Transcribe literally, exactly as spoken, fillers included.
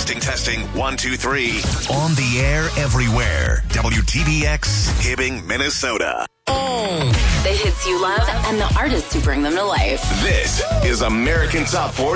Testing, testing. One, two, three. On the air everywhere. W T B X, Hibbing, Minnesota. The hits you love and the artists who bring them to life. This is American Top forty.